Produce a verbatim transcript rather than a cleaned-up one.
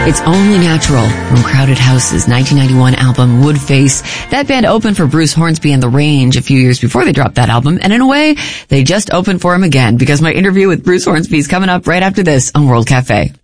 It's Only Natural from Crowded House's nineteen ninety-one album Woodface. That band opened for Bruce Hornsby and The Range a few years before they dropped that album, and in a way, they just opened for him again, because my interview with Bruce Hornsby is coming up right after this on World Cafe.